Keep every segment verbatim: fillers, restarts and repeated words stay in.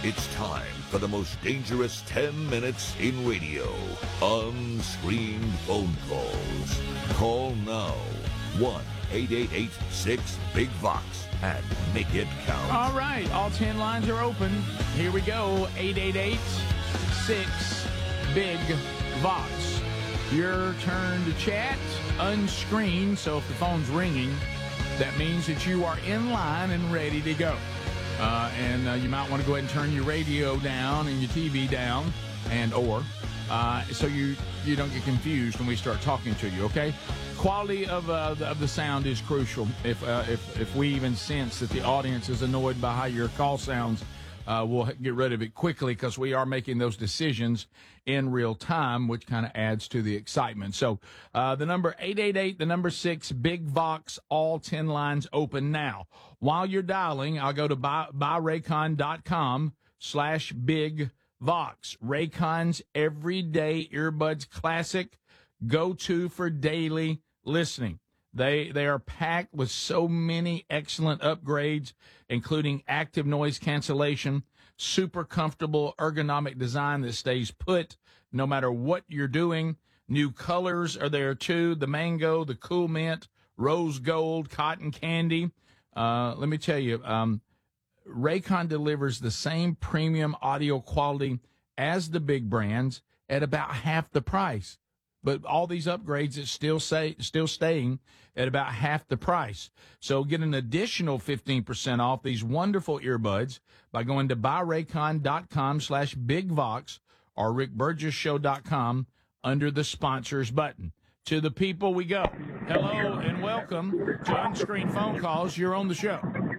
It's time for the most dangerous ten minutes in radio. Unscreened phone calls. Call now. one eight eight eight six big vox and make it count. All right. All ten lines are open. Here we go. eight eight eight six big vox. Your turn to chat. Unscreened. So if the phone's ringing, that means that you are in line and ready to go. Uh, and uh, you might want to go ahead and turn your radio down and your T V down and or uh, so you, you don't get confused when we start talking to you, okay? Quality of, uh, the, of the sound is crucial. If, uh, if, if we even sense that the audience is annoyed by how your call sounds, uh, we'll get rid of it quickly because we are making those decisions in real time, which kind of adds to the excitement. So uh, the number eight eight eight, the number six, Big Vox, all ten lines open now. While you're dialing, I'll go to buy, buy raycon dot com slash Big Vox. Raycon's everyday earbuds classic, go-to for daily listening. They they are packed with so many excellent upgrades, including active noise cancellation, super comfortable ergonomic design that stays put no matter what you're doing. New colors are there too: the mango, the cool mint, rose gold, cotton candy. Uh, let me tell you, um, Raycon delivers the same premium audio quality as the big brands at about half the price. But all these upgrades is still say still staying at about half the price. So get an additional fifteen percent off these wonderful earbuds by going to buy raycon dot com slash big vox or rick burgess show dot com under the sponsors button. To the people we go. Hello and welcome to Unscreened Phone Calls. You're on the show.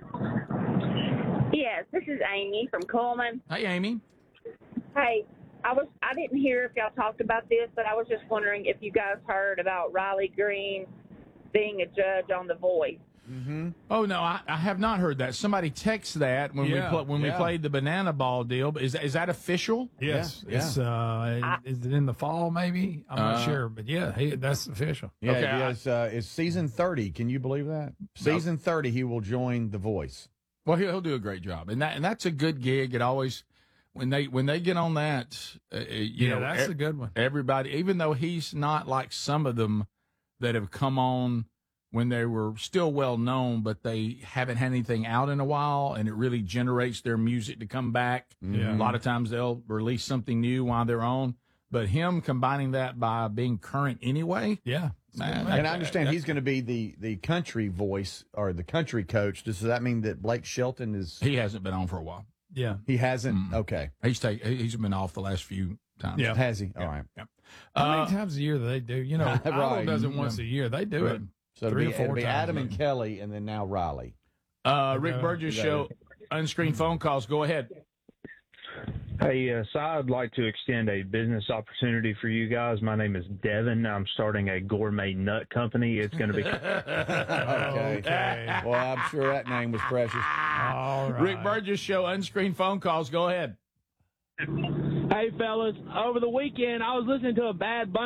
Yes, this is Amy from Coleman. Hey, Amy. Hey. I was I didn't hear if y'all talked about this, but I was just wondering if you guys heard about Riley Green being a judge on The Voice. Mm-hmm. Oh no, I, I have not heard that. Somebody text that when yeah, we pl- when yeah. we played the banana ball deal. Is is that official? Yes, Yeah, it's uh, is it in the fall? Maybe I'm not Uh, sure, but yeah, he, that's official. Yeah, Okay, it is, uh, it's season thirty. Can you believe that? Season thirty, he will join The Voice. Well, he'll, he'll do a great job, and that and that's a good gig. It always when they when they get on that, uh, you Yeah, know, that's e- a good one. Everybody, even though he's not like some of them that have come on when they were still well known, but they haven't had anything out in a while, and it really generates their music to come back. Yeah. A lot of times they'll release something new while they're on, but him combining that by being current anyway, Yeah, man. And I understand he's going to be the, the country voice or the country coach. Does that mean that Blake Shelton is He hasn't been on for a while. yeah. he hasn't? Mm. Okay. He's take he's been off the last few times. Yeah. Has he? All right. Yeah. How Uh, many times a year do they do? You know, Right. Idol does it once a year. They do it So it'll three be, or four it'll be times. Adam and Kelly and then now Riley. Uh, Rick Okay. Burgess You got Show, unscreened phone calls. Go ahead. Hey, uh, so I'd like to extend a business opportunity for you guys. My name is Devin. I'm starting a gourmet nut company. It's going to be Okay. Okay. Well, I'm sure that name was precious. All right. Rick Burgess Show, unscreened phone calls. Go ahead. Hey, fellas, over the weekend, I was listening to a Bad Bunny